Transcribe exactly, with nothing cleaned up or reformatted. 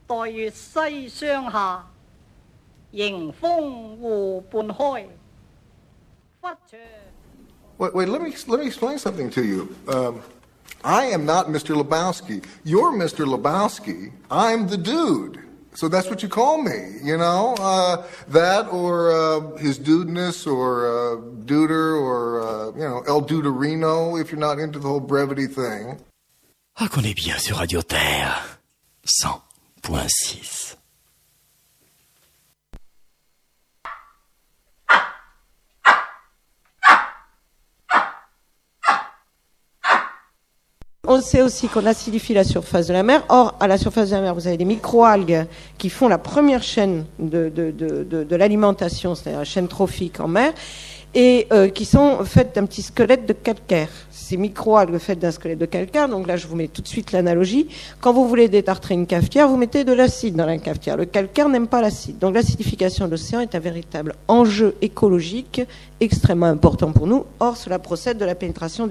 待月西霜下，迎風湖畔開。忽長 Wait, wait, let me let me explain something to you. Um, I am not Mister Lebowski. You're Mister Lebowski. I'm the dude. So that's what you call me, you know? Uh, that or uh, his dudeness or uh, duder or, uh, you know, El Duderino if you're not into the whole brevity thing. Ah, qu'on est bien sur Radio Terre. cent point six. On sait aussi qu'on acidifie la surface de la mer. Or, à la surface de la mer, vous avez des microalgues qui font la première chaîne de, de, de, de, de l'alimentation, c'est-à-dire la chaîne trophique en mer, et euh, qui sont faites d'un petit squelette de calcaire. Ces microalgues faites d'un squelette de calcaire, donc là je vous mets tout de suite l'analogie. Quand vous voulez détartrer une cafetière, vous mettez de l'acide dans la cafetière. Le calcaire n'aime pas l'acide. Donc l'acidification de l'océan est un véritable enjeu écologique extrêmement important pour nous. Or, cela procède de la pénétration